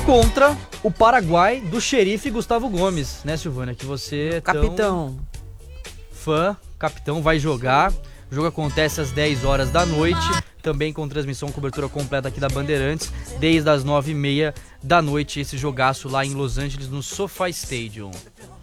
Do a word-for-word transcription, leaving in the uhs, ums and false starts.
contra o Paraguai do xerife Gustavo Gomes, né, Silvânia? Que você é tão Capitão. fã, capitão, vai jogar. O jogo acontece às dez horas da noite, também com transmissão, cobertura completa aqui da Bandeirantes, desde as nove e meia da noite, esse jogaço lá em Los Angeles, no SoFi Stadium.